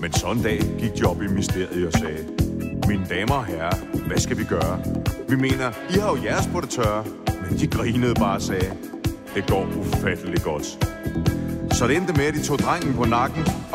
Men sådan en dag gik de op i mysteriet og sagde: mine damer og herrer, hvad skal vi gøre? Vi mener, I har jo jeres på det tørre. Men de grinede bare og sagde: det går ufatteligt godt. Så det endte med, at de tog drengen på nakken